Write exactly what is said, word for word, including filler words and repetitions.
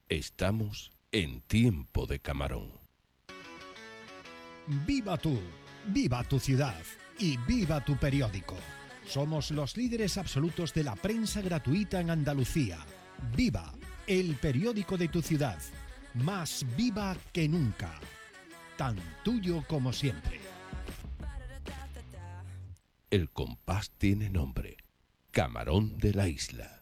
Estamos en tiempo de camarón. Viva tú, viva tu ciudad y viva tu periódico. Somos los líderes absolutos de la prensa gratuita en Andalucía. Viva, el periódico de tu ciudad. Más viva que nunca. Tan tuyo como siempre. El compás tiene nombre. Camarón de la Isla.